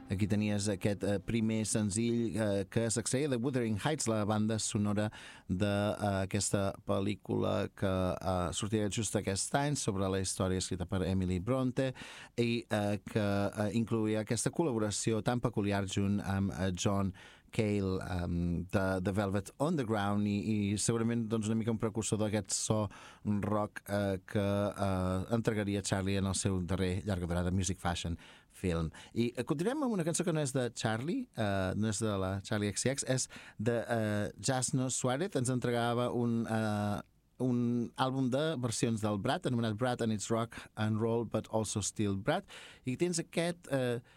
Aquí tenies aquest primer senzill que s'extreia de Wuthering Heights, la banda sonora d'aquesta pel·lícula que sortirà just aquest any sobre la història escrita per Emily Bronte i que incloïa aquesta col·laboració tan peculiar junt amb John Cale de The Velvet Underground i segurament doncs, una mica un precursor d'aquest so rock que entregaria Charlie en el seu darrer llarga durada Music Fashion film. I continuem amb una cançó que no és de Charlie, no és de la Charlie XCX, és de Jasno Suárez. Ens entregava un àlbum de versions del Brad, anomenat Brad and It's Rock and Roll, but also Still Brad, i tens aquest